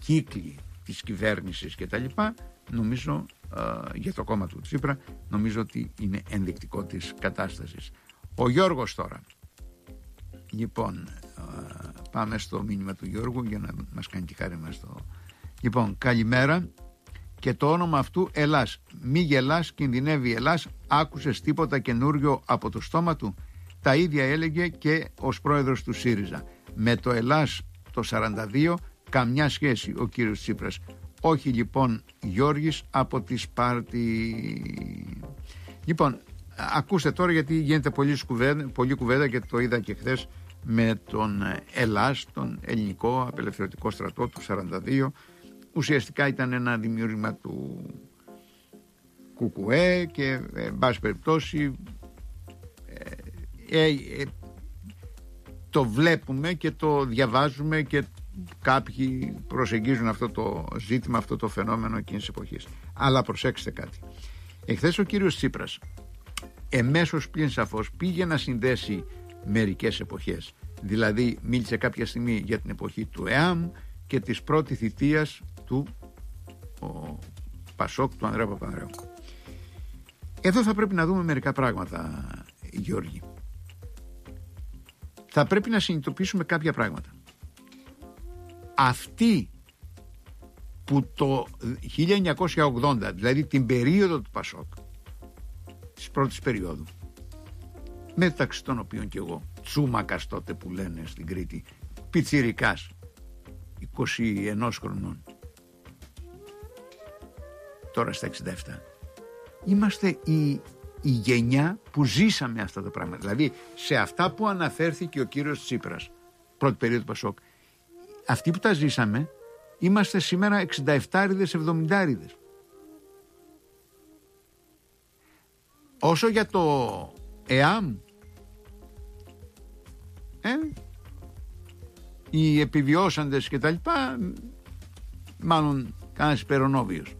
κύκλοι της κυβέρνησης και τα λοιπά, νομίζω για το κόμμα του Τσίπρα, νομίζω ότι είναι ενδεικτικό της κατάστασης. Ο Γιώργος τώρα. Λοιπόν, πάμε στο μήνυμα του Γιώργου για να μας κάνει τη χάρη μας. Λοιπόν, καλημέρα. Και το όνομα αυτού Ελλάς. Μη γελάς, κινδυνεύει Ελλάς. Άκουσες τίποτα καινούριο από το στόμα του? Τα ίδια έλεγε και ως πρόεδρος του ΣΥΡΙΖΑ. Με το Ελλάς το 42 καμιά σχέση ο κύριος Τσίπρας. Όχι λοιπόν, Γιώργης από τη Σπάρτη. Λοιπόν, ακούστε τώρα, γιατί γίνεται πολλή κουβέντα και το είδα και χθες με τον Ελλάς, τον ελληνικό απελευθερωτικό στρατό του 42. Ουσιαστικά ήταν ένα δημιούργημα του ΚΚΕ και εν πάση περιπτώσει το βλέπουμε και το διαβάζουμε και κάποιοι προσεγγίζουν αυτό το ζήτημα, αυτό το φαινόμενο εκείνης της εποχής. Αλλά προσέξτε κάτι. Εχθές ο κύριος Τσίπρας εμέσως πλην σαφώς πήγε να συνδέσει μερικές εποχές. Δηλαδή μίλησε κάποια στιγμή για την εποχή του ΕΑΜ και της πρώτης θητείας του Πασόκ, του Ανδρέα Παπανδρέου. Εδώ θα πρέπει να δούμε μερικά πράγματα, Γιώργη. Θα πρέπει να συνειδητοποιήσουμε κάποια πράγματα. Αυτοί που το 1980, δηλαδή την περίοδο του Πασόκ, της πρώτης περίοδου, μεταξύ των οποίων και εγώ, τσούμακας τότε που λένε στην Κρήτη, πιτσιρικάς, 21 χρονών, τώρα στα 67, είμαστε η γενιά που ζήσαμε αυτά τα πράγματα. Δηλαδή σε αυτά που αναφέρθηκε ο κύριος Τσίπρας, πρώτη περίοδο του Πασόκ, αυτοί που τα ζήσαμε είμαστε σήμερα 67'ριδες, 70'ριδες. Όσο για το ΕΑΜ, οι επιβιώσαντες και τα λοιπά, μάλλον κανένας υπερονόβιος.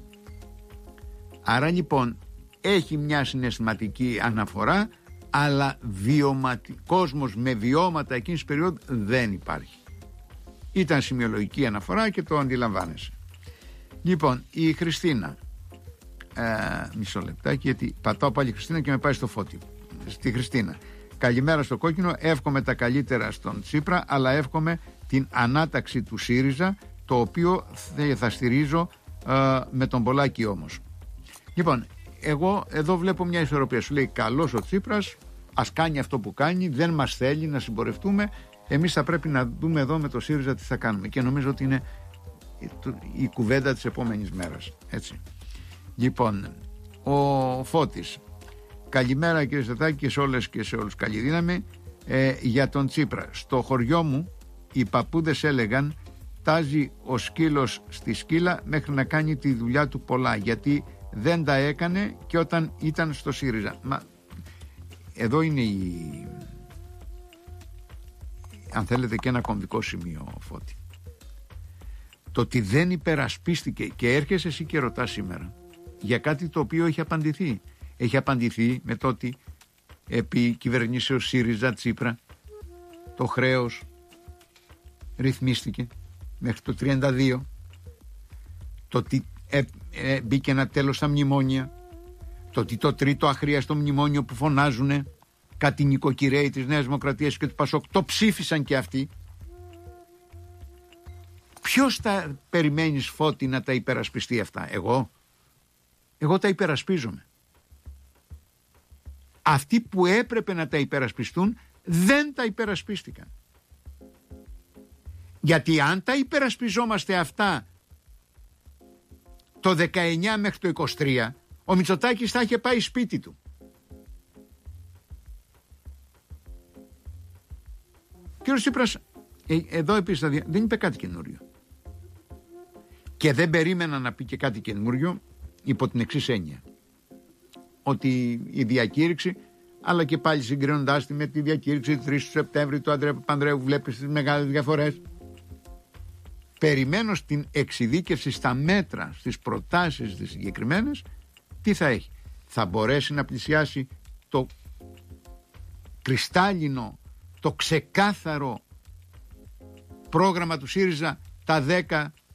Άρα λοιπόν έχει μια συναισθηματική αναφορά, αλλά κόσμος με βιώματα εκείνης της περίοδου δεν υπάρχει. Ήταν σημειολογική αναφορά και το αντιλαμβάνεσαι. Λοιπόν, η Χριστίνα, μισό λεπτάκι, γιατί πατάω πάλι Χριστίνα και με πάει στο Φώτη. Στη Χριστίνα. Καλημέρα στο Κόκκινο, εύχομαι τα καλύτερα στον Τσίπρα, αλλά εύχομαι την ανάταξη του ΣΥΡΙΖΑ, το οποίο θα στηρίζω με τον Πολάκη όμως. Λοιπόν, εγώ εδώ βλέπω μια ισορροπία. Σου λέει καλός ο Τσίπρας, ας κάνει αυτό που κάνει, δεν μας θέλει να συμπορευτούμε. Εμείς θα πρέπει να δούμε εδώ με το ΣΥΡΙΖΑ τι θα κάνουμε. Και νομίζω ότι είναι η κουβέντα της επόμενης μέρας. Έτσι. Λοιπόν, ο Φώτης. Καλημέρα κύριε Στατάκη και σε όλες και σε όλους. Καλή δύναμη. Για τον Τσίπρα. Στο χωριό μου οι παππούδες έλεγαν τάζει ο σκύλος στη σκύλα μέχρι να κάνει τη δουλειά του πολλά, γιατί δεν τα έκανε και όταν ήταν στο ΣΥΡΙΖΑ. Μα εδώ είναι αν θέλετε και ένα κομβικό σημείο, Φώτη. Το ότι δεν υπερασπίστηκε και έρχεσαι εσύ και ρωτάς σήμερα για κάτι το οποίο έχει απαντηθεί. Έχει απαντηθεί με το ότι επί κυβερνήσεως ΣΥΡΙΖΑ Τσίπρα το χρέος ρυθμίστηκε μέχρι το 32. Το ότι μπήκε ένα τέλος στα μνημόνια. Το ότι το τρίτο αχρίαστο μνημόνιο που φωνάζουνε κάτι νοικοκυρέοι της Νέας Δημοκρατίας και του Πασόκ το ψήφισαν και αυτοί. Ποιος τα περιμένεις, Φώτη, να τα υπερασπιστεί αυτά? Εγώ τα υπερασπίζομαι. Αυτοί που έπρεπε να τα υπερασπιστούν δεν τα υπερασπίστηκαν. Γιατί αν τα υπερασπιζόμαστε αυτά το 19 μέχρι το 23, ο Μητσοτάκης θα είχε πάει σπίτι του. Κύριος Τσίπρας εδώ επίσης δεν είπε κάτι καινούριο. Και δεν περίμενα να πει και κάτι καινούριο υπό την εξής έννοια. Ότι η διακήρυξη, αλλά και πάλι συγκρίνοντάς τη με τη διακήρυξη του 3 του Σεπτέμβρη του Ανδρέα Παπανδρέου, βλέπεις τις μεγάλες διαφορές. Περιμένω στην εξειδίκευση στα μέτρα, στις προτάσεις τις συγκεκριμένες, τι θα έχει. Θα μπορέσει να πλησιάσει το κρυστάλλινο, το ξεκάθαρο πρόγραμμα του ΣΥΡΙΖΑ, τα 10